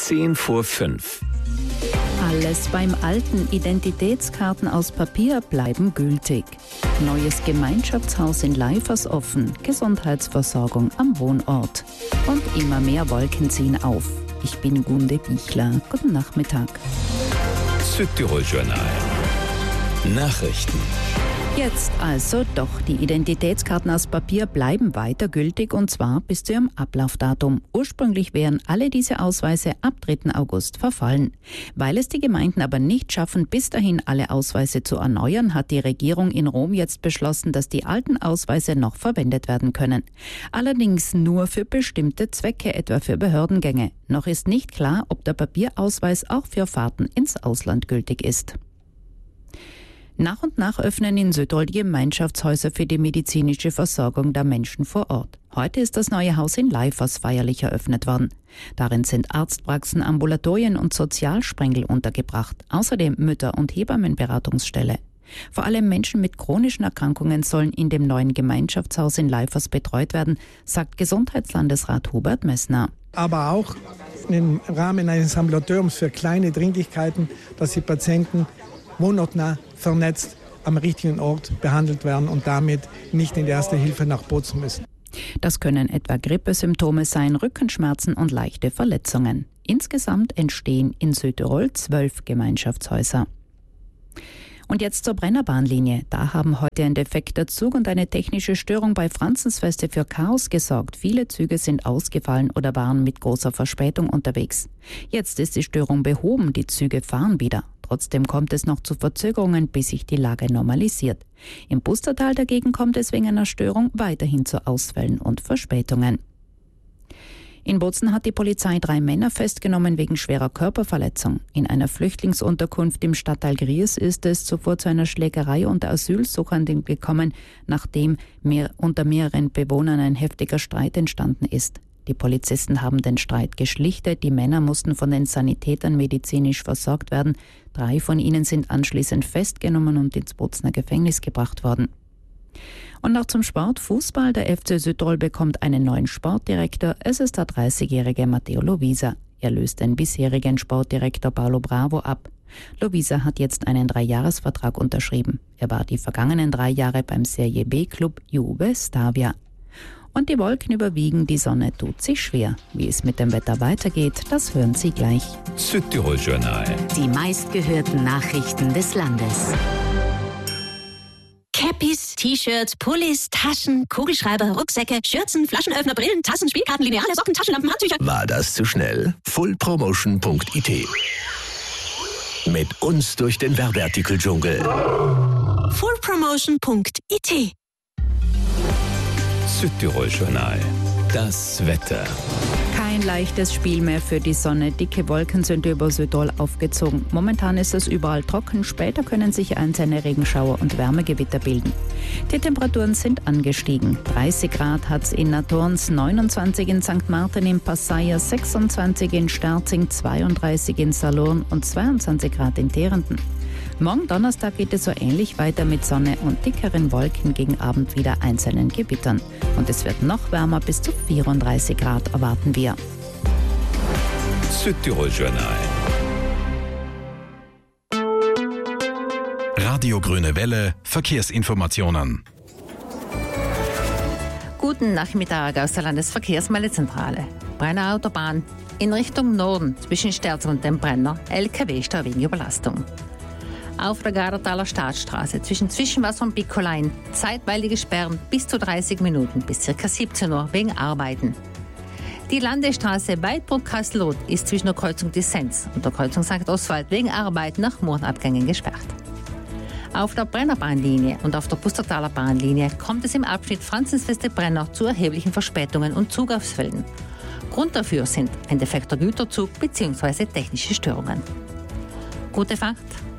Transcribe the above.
5:10. Alles beim Alten. Identitätskarten aus Papier bleiben gültig. Neues Gemeinschaftshaus in Leifers offen. Gesundheitsversorgung am Wohnort. Und immer mehr Wolken ziehen auf. Ich bin Gunde Bichler. Guten Nachmittag. Südtirol Journal. Nachrichten. Jetzt also doch. Die Identitätskarten aus Papier bleiben weiter gültig und zwar bis zu ihrem Ablaufdatum. Ursprünglich wären alle diese Ausweise ab 3. August verfallen. Weil es die Gemeinden aber nicht schaffen, bis dahin alle Ausweise zu erneuern, hat die Regierung in Rom jetzt beschlossen, dass die alten Ausweise noch verwendet werden können. Allerdings nur für bestimmte Zwecke, etwa für Behördengänge. Noch ist nicht klar, ob der Papierausweis auch für Fahrten ins Ausland gültig ist. Nach und nach öffnen in Südtirol die Gemeinschaftshäuser für die medizinische Versorgung der Menschen vor Ort. Heute ist das neue Haus in Leifers feierlich eröffnet worden. Darin sind Arztpraxen, Ambulatorien und Sozialsprengel untergebracht, außerdem Mütter- und Hebammenberatungsstelle. Vor allem Menschen mit chronischen Erkrankungen sollen in dem neuen Gemeinschaftshaus in Leifers betreut werden, sagt Gesundheitslandesrat Hubert Messner. Aber auch im Rahmen eines Ambulatoriums für kleine Dringlichkeiten, dass die Patienten wohnortnah vernetzt am richtigen Ort behandelt werden und damit nicht in die Erste Hilfe nach Bozen müssen. Das können etwa Grippesymptome sein, Rückenschmerzen und leichte Verletzungen. Insgesamt entstehen in Südtirol 12 Gemeinschaftshäuser. Und jetzt zur Brennerbahnlinie. Da haben heute ein defekter Zug und eine technische Störung bei Franzensfeste für Chaos gesorgt. Viele Züge sind ausgefallen oder waren mit großer Verspätung unterwegs. Jetzt ist die Störung behoben, die Züge fahren wieder. Trotzdem kommt es noch zu Verzögerungen, bis sich die Lage normalisiert. Im Pustertal dagegen kommt es wegen einer Störung weiterhin zu Ausfällen und Verspätungen. In Bozen hat die Polizei 3 Männer festgenommen wegen schwerer Körperverletzung. In einer Flüchtlingsunterkunft im Stadtteil Gries ist es zuvor zu einer Schlägerei unter Asylsuchenden gekommen, nachdem unter mehreren Bewohnern ein heftiger Streit entstanden ist. Die Polizisten haben den Streit geschlichtet, die Männer mussten von den Sanitätern medizinisch versorgt werden. 3 von ihnen sind anschließend festgenommen und ins Bozener Gefängnis gebracht worden. Und noch zum Sport. Fußball. Der FC Südtirol bekommt einen neuen Sportdirektor. Es ist der 30-jährige Matteo Lovisa. Er löst den bisherigen Sportdirektor Paolo Bravo ab. Lovisa hat jetzt einen 3-Jahres-Vertrag unterschrieben. Er war die vergangenen 3 Jahre beim Serie B-Club Juve Stabia. Und die Wolken überwiegen, die Sonne tut sich schwer. Wie es mit dem Wetter weitergeht, das hören Sie gleich. Südtirol Journal. Die meistgehörten Nachrichten des Landes. Cappies, T-Shirts, Pullis, Taschen, Kugelschreiber, Rucksäcke, Schürzen, Flaschenöffner, Brillen, Tassen, Spielkarten, Lineale, Socken, Taschenlampen, Handtücher. War das zu schnell? fullpromotion.it. Mit uns durch den Werbeartikeldschungel. fullpromotion.it. Südtirol Journal. Das Wetter. Kein leichtes Spiel mehr für die Sonne. Dicke Wolken sind über Südtirol aufgezogen. Momentan ist es überall trocken. Später können sich einzelne Regenschauer und Wärmegewitter bilden. Die Temperaturen sind angestiegen. 30 Grad hat es in Naturns, 29 in St. Martin im Passaier, 26 in Sterzing, 32 in Salurn und 22 Grad in Terenden. Morgen Donnerstag geht es so ähnlich weiter mit Sonne und dickeren Wolken, gegen Abend wieder einzelnen Gewittern. Und es wird noch wärmer, bis zu 34 Grad erwarten wir. Südtirol Journal. Radio Grüne Welle, Verkehrsinformationen. Guten Nachmittag aus der Landesverkehrsmeldezentrale. Brenner Autobahn in Richtung Norden zwischen Sterzing und dem Brenner, LKW-Stau wegen Überlastung. Auf der Gardertaler Staatsstraße zwischen Zwischenwasser und Bickolein zeitweilige Sperren bis zu 30 Minuten bis ca. 17 Uhr wegen Arbeiten. Die Landesstraße Weidbruck-Kastelroth ist zwischen der Kreuzung Dissenz und der Kreuzung St. Oswald wegen Arbeiten nach Murenabgängen gesperrt. Auf der Brennerbahnlinie und auf der Pustertaler Bahnlinie kommt es im Abschnitt Franzensfeste-Brenner zu erheblichen Verspätungen und Zugausfällen. Grund dafür sind ein defekter Güterzug bzw. technische Störungen. Gute Fahrt!